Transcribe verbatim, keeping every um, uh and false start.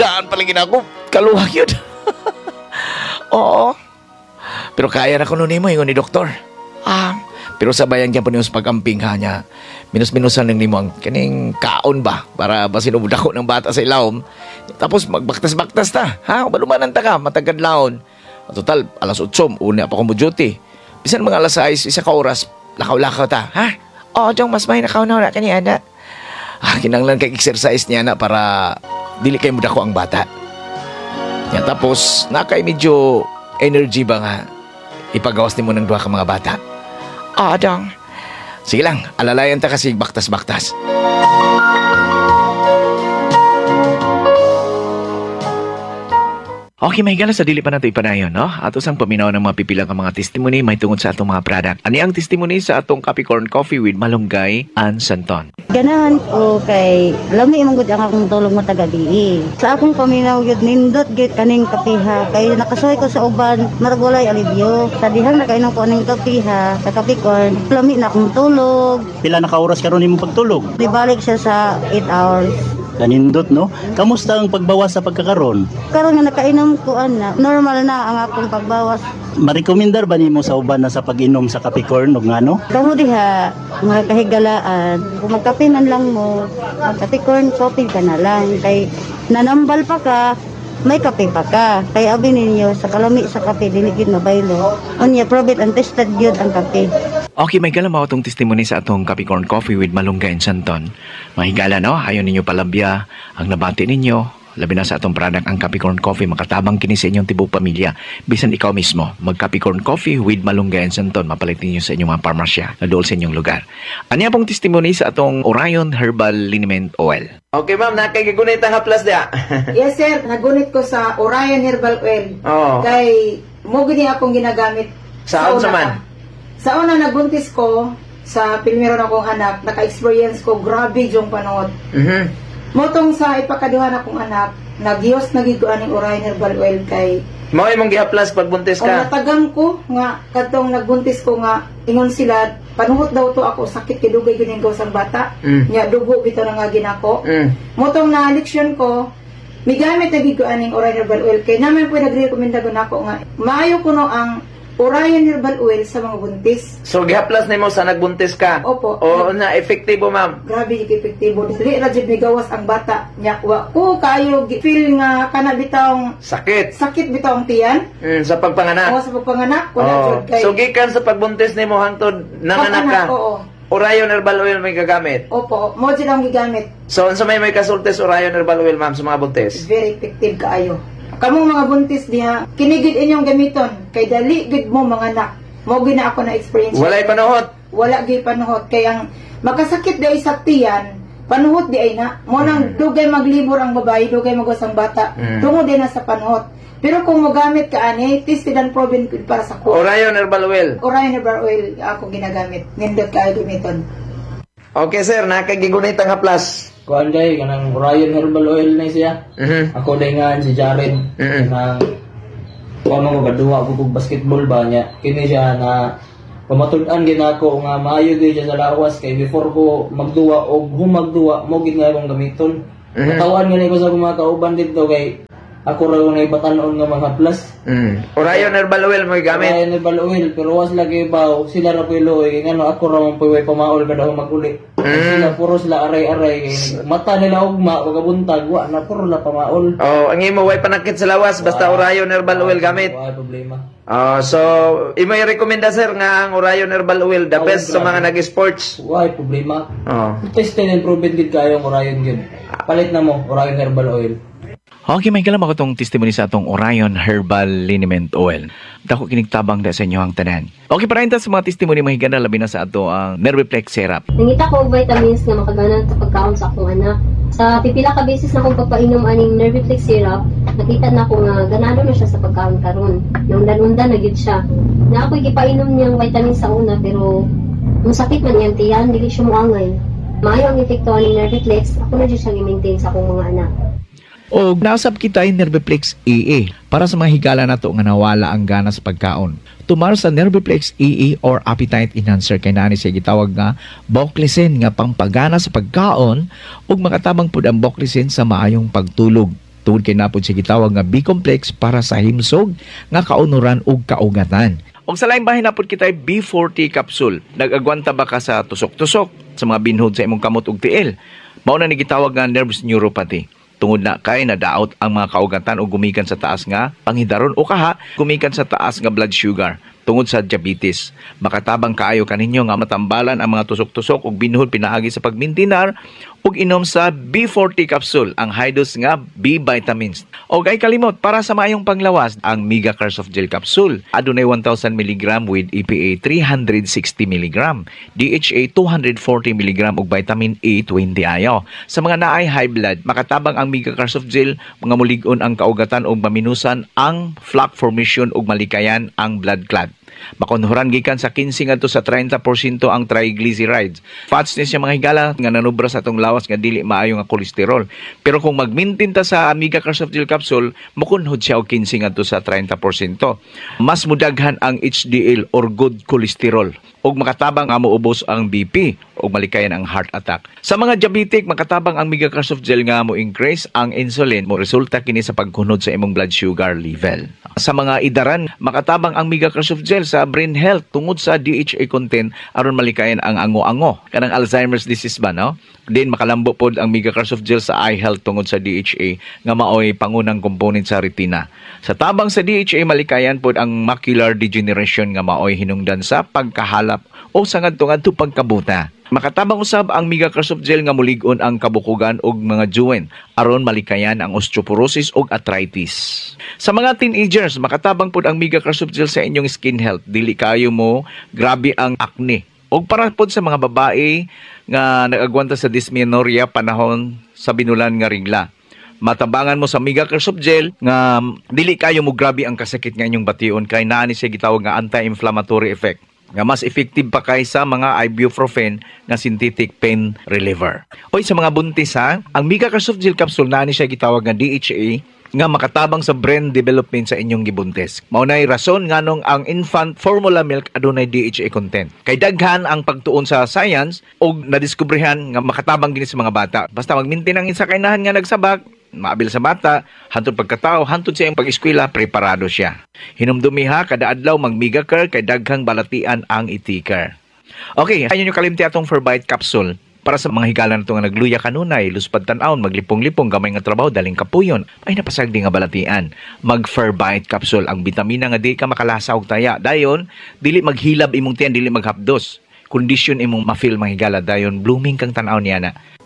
daan palagi na ako. Kaluwag yun. Oo. Pero kaya na ko nun mo, yung ni doktor. Ah, pero sabayan niya po niyo sa pag-amping ha niya. Minus-minusan ng nimo ang kaning kaon ba? Para ba sinubuda ko ng bata sa ilawom. Tapos magbaktas-baktas ta. Ha? Balumanan ta ka, matagad laon. Total, alas otso, una pa ko mo duty. Bisan mga alas sais, isa ka oras, lakaw-lakaw ta. Ha? Oo, Jong, mas may nakaw na wala ka ni Ana. Ah, kinanglan kay exercise niya na para dili kay muda ko ang bata. Yan, tapos, nakay medyo energy ba nga ipagawas ni mo ng duha ka mga bata. Oo, Jong. Sige lang, alalayan ta kasi baktas-baktas. Okay, may gala sa dili pa nato ipanayon, no? Ato sang paminaw ng mga pipilang ka mga testimony may tungod sa atong mga product. Ani ang testimony sa atong Capricorn Coffee with Malunggay and Santon. Ganahan ko kay lami man gud ang akong tulong mo taga dii. Sa akong paminaw gyud nindot gyud kaning kapiha kay nakasuhay ko sa uban marag walay alibyo. Sa dihang nakainom ko ning kapiha sa Capricorn, lami na akong tulog. Pila na ka oras karon imong pagtulog? Di balik siya sa eight hours. Kanindot, no? Kamusta ang pagbawas sa pagkakaroon? Karon nga nakainom ko ana, normal na ang akong pagbawas. Marekomendar ba nimo sa uban na sa pag-inom sa Capricorn ug ngano? Kamo diha mga kahigalaan, kung magkape man lang mo, mag-Capricorn coffee ka na lang kay nanambal pa ka, may kape pa ka. Kay abi ninyo sa kalami sa kape dili gid mabaylo. Unya proven and tested gyud ang kape. Okay, may galamaw itong testimony sa atong Capricorn Coffee with Malunggay and Santon. Mahigala, no? Ayaw ninyo palabya ang nabati ninyo. Labi na sa atong product ang Capricorn Coffee, makatabang kini sa inyong tibok pamilya. Bisan ikaw mismo, mag-Capricorn Coffee with Malunggay and Santon. Mapalit ninyo sa inyong mga parmasya na dool sa inyong lugar. Ano pong testimony sa atong Orion Herbal Liniment Oil? Okay, ma'am, nakikagunit ang haplas dia. Yes, sir. Nagunit ko sa Orion Herbal Oil. Oo. Kay, mo gini akong ginagamit. Saan sa una man? pa. Sa una, nagbuntis ko, sa pilmeron akong anak, naka-experience ko, grabe yung panahon. Mhm. Motong sa ipakaduhan akong anak, nagyos nagiguan ng Orion Herbal Oil kay Mao imong gihaplas pagbuntis o ka. natagang ko nga kadtong nagbuntis ko nga ingon sila panuhot daw to ako sakit kay dugay gyud ang sang bata. Mm. Nya dugo bitaw na nga ginako. Mm. Motong na leksyon ko migamit na giguan ng Orion Herbal Oil kay naman po nagrekomenda ko nako nga maayo kuno ang Orion Herbal Oil sa mga buntis. So gihaplas nimo sa nagbuntis ka. Opo. O na epektibo, ma'am. Grabe yung epektibo. Dili ra jud migawas ang bata. Nya wa ko kayo gi- feel nga kana bitawng Sakit. sakit bitawng tiyan. Mm, sa pagpanganak. O sa pagpanganak wala Oh. jud kay So gikan sa pagbuntis nimo hangtod nanganak ka. Pagpanak, oo. Orion Herbal Oil may gagamit. Opo, mo jud ang gigamit. So unsa may may kasultes Orion Herbal Oil, ma'am, sa mga buntis? Very effective kaayo. Kamong mga buntis diha, kinigid inyong gamiton kay dali gid mo mga anak. Mo gina ako na experience. Walay panuhot. Wala gid panuhot kay ang makasakit di sa tiyan, panuhot di ay na. Mo nang dugay maglibor ang babae, dugay magwas ang bata. Mm. Tungod din na sa panuhot. Pero kung mogamit ka ani, tested and proven good para sa ko. Orion Herbal Oil. Orion Herbal Oil ako ginagamit. Nindot kaayo gamiton. Okay, sir, nakagigunit ang haplas. Kuan day kanang Orion Herbal Oil na siya. Mhm. Ako day nga si Jared Mhm. nang kuan mo gaduwa ko kog basketball ba niya. Kini siya na pamatud-an gid ako nga maayo gyud siya sa lawas kay before ko magduwa og humagduwa mo gid nga akong gamiton. Mhm. Katawan gani ko sa akong mga kauban dito kay ako ra na ibatanon nga mga plus. Mm. Orion Herbal Oil mo gamit. Orion Herbal Oil pero was lagi ba sila ra piloy ngano ako ra man puy pamaol kada maguli. Mm. Sila puro sila aray-aray kay mata nila ugma pagabuntag wa na puro la pamaol. Oh, ang imo way panakit sa lawas basta Orion Herbal Oil gamit. Wala problema. Oh, so imo i-rekomenda sir nga ang Orion Herbal Oil the Oh, best sa grabe. mga nag-sports. Wala problema. Oh. Tested and proven gid kayo ang Orion gyud. Palit na mo Orion Herbal Oil. Okay, may galam ako itong testimony sa atong Orion Herbal Liniment Oil. Dako kinigtabang da sa inyo ang tanan. Okay, para sa mga testimony mahigana labi na sa ato ang Nerviplex Syrup. Nangita ko og vitamins nga makaganan sa pagkaon sa akong anak. Sa pipila ka beses na akong pagpainom aning Nerviplex syrup, nakita na ko nga ganado na siya sa pagkaon karon. Naundan-undan na gyud siya. Na ako gipainom niyang vitamins sa una pero kung sakit man iyang tiyan, dili siya moangay. Maayo ang epekto aning Nerviplex, ako na gyud siya i-maintain sa akong mga anak. O nausap kita yung Nerviplex A A para sa mga higala na to nga nawala ang gana sa pagkaon. Tumaro sa Nerviplex A A or Appetite Enhancer kay nani siya gitawag nga Boclicin nga pangpagana sa pagkaon ug makatabang pud ang Boclicin sa maayong pagtulog. Tungod kay napod siya gitawag nga B-complex para sa himsog nga kaunuran ug kaugatan. Og sa laing bahin napod kita B forty capsule. Nag-agwanta ba ka sa tusok-tusok sa mga binhod sa imong kamot ug tiil? Mao na ni gitawag nga nerves neuropathy. Tungod na kay nadaot ang mga kaugatan o gumikan sa taas nga panghidaron o kaha gumikan sa taas nga blood sugar tungod sa diabetes. Makatabang kaayo kaninyo nga matambalan ang mga tusok-tusok ug binhod pinaagi sa pagmintinar ug inom sa B forty capsule, ang high dose nga B vitamins. Og ay kalimot para sa maayong panglawas ang Mega Care of Gel capsule. Adunay one thousand milligrams with E P A three hundred sixty milligrams, D H A two hundred forty milligrams ug vitamin A twenty ayo. Sa mga naay high blood, makatabang ang Mega Care of Gel mga mulig-on ang kaugatan ug maminusan ang plaque formation ug malikayan ang blood clot. Makonhuran gikan sa fifteen ngadto sa thirty percent ang triglycerides. Fats ni siya mga higala nga nanubra sa atong lawas nga dili maayo nga kolesterol. Pero kung mag-maintain ta sa Amiga Care of Gel capsule, makunhod siya og fifteen ngadto sa thirty percent. Mas mudaghan ang H D L or good cholesterol ug makatabang nga moubos ang B P ug malikayan ang heart attack. Sa mga diabetic, makatabang ang Mega Care of Gel nga mo increase ang insulin, mo resulta kini sa pagkunod sa imong blood sugar level. Sa mga idaran, makatabang ang Mega Care of Gel sa brain health tungod sa D H A content aron malikayan ang ango-ango kanang Alzheimer's disease ba, no? Din makalambo pod ang Mega Care of Gel sa eye health tungod sa D H A nga maoy pangunang component sa retina. Sa tabang sa D H A, malikayan pod ang macular degeneration nga maoy hinungdan sa pagkahalap o sa ngadto-ngadto pagkabuta. Makatabang usab ang Mega Care of Gel nga mulig-on ang kabukugan og mga juwen aron malikayan ang osteoporosis ug arthritis. Sa mga teenagers, makatabang pod ang Mega Care of Gel sa inyong skin health. Dili kayo mo grabe ang acne. Og para pod sa mga babae nga nag-agwanta sa dysmenorrhea panahon sa binulan nga regla. Matabangan mo sa Mega Care of Gel nga dili kayo mo grabe ang kasakit nga inyong bation kay naa ni siya gitawag nga anti-inflammatory effect nga mas effective pa kaysa mga ibuprofen nga synthetic pain reliever. Oy, sa mga buntis ha, ang Mega Care of Gel capsule naa ni siya gitawag nga D H A nga makatabang sa brain development sa inyong gibuntis. Mao nay rason nganong ang infant formula milk adunay D H A content. Kay daghan ang pagtuon sa science og nadiskobrehan nga makatabang gini sa mga bata. Basta mag-maintain ang isa kainahan nga nagsabak, maabil sa bata, hantod pagkatao, hantod sa iyang pag-eskwela, preparado siya. Hinumdumi ha, kada adlaw mag Mega Care kay daghang balatian ang itikar. Okay, ayun yung kalimti atong Ferbite capsule. Para sa mga higala na ito nga nagluya kanunay, luspad tan-aon, maglipong-lipong, gamay nga trabaho, daling kapuyon, ay napasagdi nga balatian. Mag Ferbite capsule, ang bitamina nga di ka makalasa og taya. Dayon, dili maghilab imong tiyan, dili maghapdos. Kondisyon imong ma-feel mga higala, dayon blooming kang tan-aon niya na.